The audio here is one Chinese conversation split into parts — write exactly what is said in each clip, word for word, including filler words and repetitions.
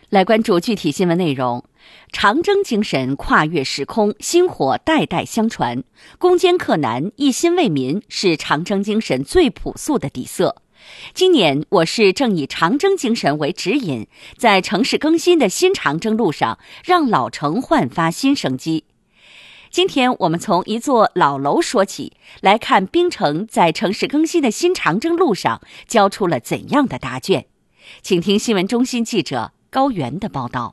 来关注具体新闻内容。长征精神跨越时空，薪火代代相传。攻坚克难，一心为民是长征精神最朴素的底色。今年我市正以长征精神为指引，在城市更新的新长征路上，让老城焕发新生机。今天我们从一座老楼说起，来看冰城在城市更新的新长征路上交出了怎样的答卷。请听新闻中心记者高原的报道。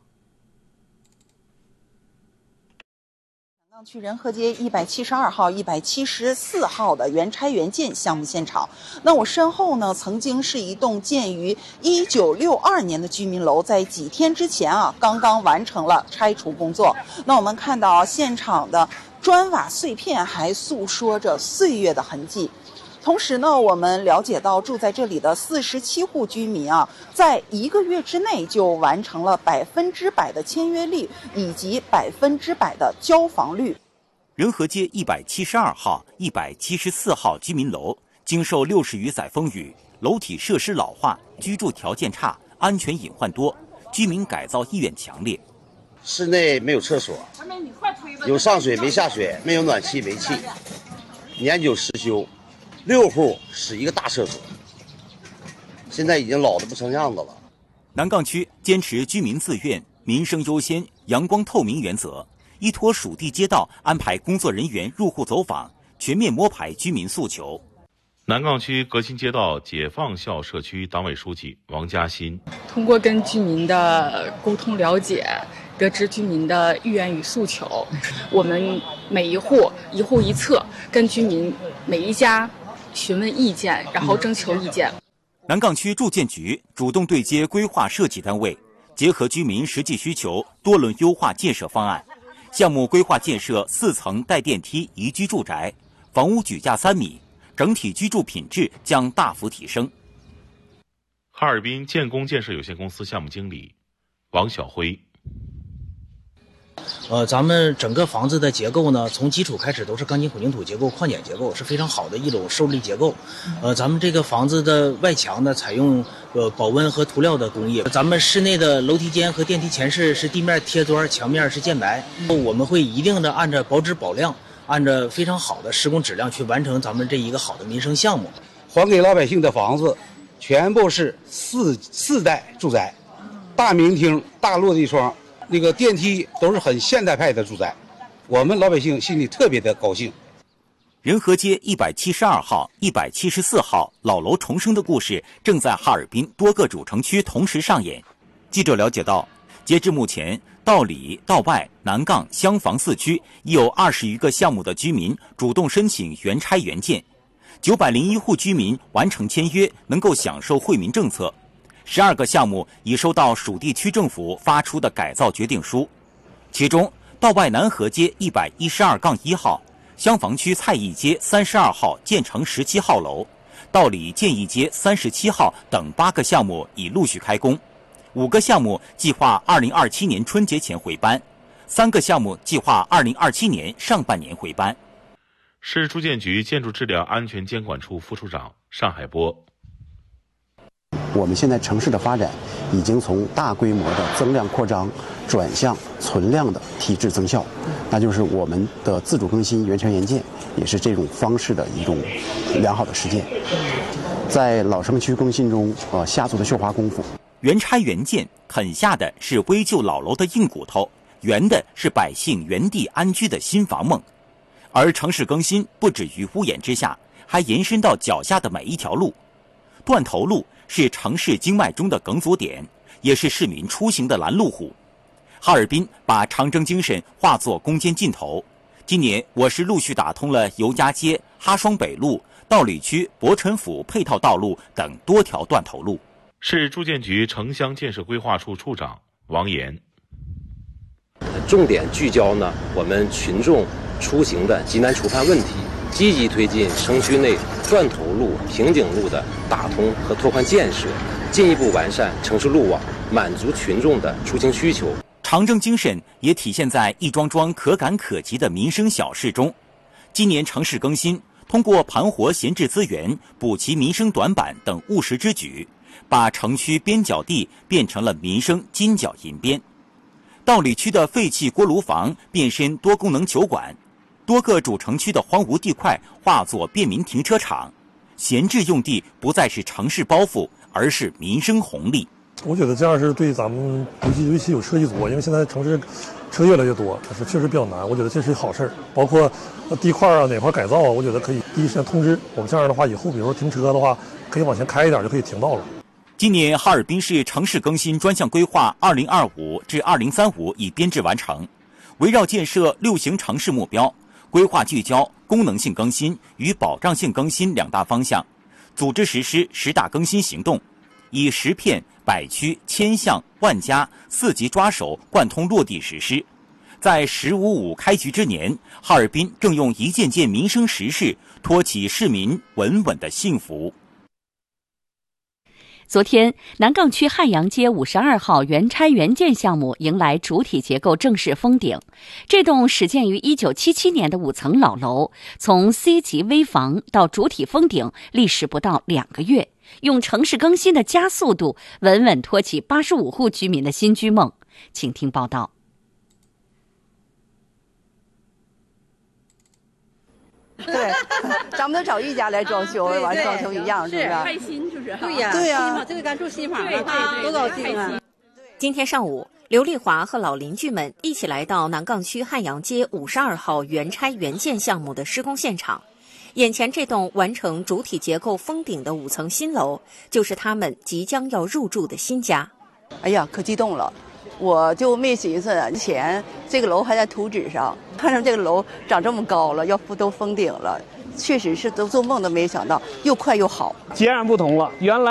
南岗区仁和街一百七十二号、一百七十四号的原拆原建项目现场。那我身后呢，曾经是一栋建于一九六二年的居民楼，在几天之前啊，刚刚完成了拆除工作。那我们看到现场的砖瓦碎片还诉说着岁月的痕迹。同时呢，我们了解到住在这里的四十七户居民啊，在一个月之内就完成了百分之百的签约率以及百分之百的交房率。 仁和街一百七十二号、一百七十四号居民楼经受六十余载风雨，楼体设施老化，居住条件差，安全隐患多，居民改造意愿强烈。 室内没有厕所，有上水没下水，没有暖气煤气，年久失修。六户使一个大厕所，现在已经老得不成样子了。 南岗区坚持居民自愿、民生优先、阳光透明原则，依托属地街道安排工作人员入户走访，全面摸排居民诉求。 南岗区革新街道解放校社区党委书记王嘉欣通过跟居民的沟通了解，得知居民的意愿与诉求，我们每一户一户一策，跟居民每一家询问意见，然后征求意见。 南岗区住建局主动对接规划设计单位，结合居民实际需求，多轮优化建设方案。项目规划建设四层带电梯宜居住宅，房屋举架三米，整体居住品质将大幅提升。 哈尔滨建工建设有限公司项目经理王晓辉。 呃，咱们整个房子的结构呢，从基础开始都是钢筋混凝土结构、矿碱结构，是非常好的一种受力结构。呃，咱们这个房子的外墙呢，采用呃保温和涂料的工艺。咱们室内的楼梯间和电梯前室是地面贴砖，墙面是建白。我们会一定的按照保质保量，按照非常好的施工质量去完成咱们这一个好的民生项目。 还给老百姓的房子，全部是四四代住宅，大明厅、大落地窗。那个电梯都是很现代派的住宅，我们老百姓心里特别的高兴。 仁和街一百七十二号、一百七十四号老楼重生的故事正在哈尔滨多个主城区同时上演。记者了解到，截至目前，道里、道外、南岗、厢房四区已有二十余个项目的居民主动申请原拆原建，九百零一户居民完成签约，能够享受惠民政策。十二个项目已收到属地区政府发出的改造决定书，其中道外南河街一百一十二杠一号、厢房区蔡义街三十二号建成十七号楼、道里建义街三十七号等八个项目已陆续开工，五个项目计划二零二七年春节前回班，三个项目计划二零二七年上半年回班。 市住建局建筑质量安全监管处副处长单海波。 我们现在城市的发展已经从大规模的增量扩张转向存量的提质增效，那就是我们的自主更新原拆原建也是这种方式的一种良好的实践。在老城区更新中呃下足的绣花功夫。 原拆原建啃下的是危旧老楼的硬骨头，圆的是百姓原地安居的新房梦。而城市更新不止于屋檐之下，还延伸到脚下的每一条路。断头路是城市经脉中的梗阻点，也是市民出行的拦路虎。哈尔滨把长征精神化作攻坚劲头，今年我市陆续打通了尤家街、哈双北路、道里区博陈府配套道路等多条断头路。 市住建局城乡建设规划处处长王岩。 重点聚焦呢我们群众出行的急难处判问题，积极推进城区内断头路、瓶颈路的打通和拓宽建设，进一步完善城市路网，满足群众的出行需求。 长征精神也体现在一桩桩可感可及的民生小事中。今年城市更新通过盘活闲置资源、补齐民生短板等务实之举， 把城区边角地变成了民生金角银边。道里区的废弃锅炉房变身多功能酒馆，多个主城区的荒芜地块化作便民停车场，闲置用地不再是城市包袱，而是民生红利。 我觉得这样是对咱们尤其尤其有车一族，因为现在城市车越来越多，但是确实比较难。我觉得这是好事儿，包括地块啊哪块改造啊，我觉得可以第一时间通知我们。这样的话，以后比如说停车的话，可以往前开一点就可以停到了。 今年哈尔滨市城市更新专项规划二零二五至二零三五已编制完成，围绕建设六型城市目标，规划聚焦功能性更新与保障性更新两大方向，组织实施十大更新行动，以十片、百区、千项、万家四级抓手贯通落地实施。在“十五五”开局之年，哈尔滨正用一件件民生实事托起市民稳稳的幸福。 昨天，南岗区汉阳街五十二号原拆原建项目迎来主体结构正式封顶。这栋始建于一九七七年的五层老楼，从 C 级危房到主体封顶，历时不到两个月，用城市更新的加速度，稳稳托起八十五户居民的新居梦。请听报道。 对，咱们都找一家来装修，完装修一样，是不是？ 开心就是，对呀， 对呀， 这个咱住新房了，多高兴啊！ 今天上午，刘丽华和老邻居们一起来到南岗区汉阳街五十二号原拆原建项目的施工现场。眼前这栋完成主体结构封顶的五层新楼，就是他们即将要入住的新家。 哎呀，可激动了！我就没寻思，以前这个楼还在图纸上，看上这个楼长这么高了，要都封顶了，确实是都做梦都没想到，又快又好。 截然不同了，原来。